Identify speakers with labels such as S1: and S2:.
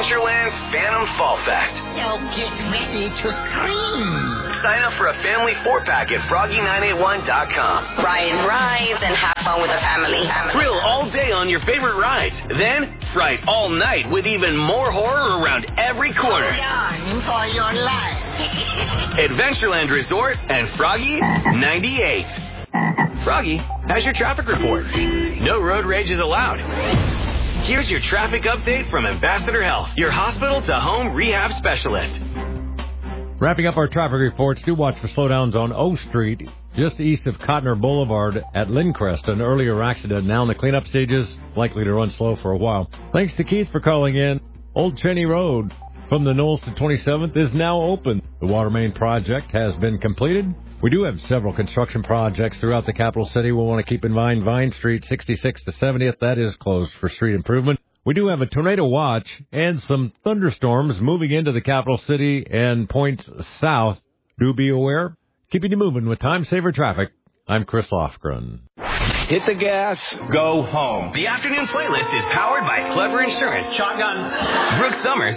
S1: Adventureland's Phantom Fall Fest.
S2: Now get ready to scream.
S1: Sign up for a family 4-pack at Froggy981.com.
S3: Ride and rides and have fun with the family.
S1: Thrill all day on your favorite rides. Then, fright all night with even more horror around every corner.
S2: Run for your life.
S1: Adventureland Resort and Froggy 98. Froggy has your traffic report. No road rage is allowed. Here's your traffic update from Ambassador Health, your hospital-to-home rehab specialist.
S4: Wrapping up our traffic reports, do watch for slowdowns on O Street, just east of Cotner Boulevard at Lindcrest. An earlier accident now in the cleanup stages, likely to run slow for a while. Thanks to Keith for calling in. Old Cheney Road from the Knolls to 27th is now open. The water main project has been completed. We do have several construction projects throughout the capital city. We'll want to keep in mind Vine Street, 66 to 70th. That is closed for street improvement. We do have a tornado watch and some thunderstorms moving into the capital city and points south. Do be aware. Keeping you moving with Time Saver Traffic. I'm Chris Lofgren.
S1: Hit the gas, go home. The afternoon playlist is powered by Clever Insurance.
S5: Shotgun.
S1: Brooke Summers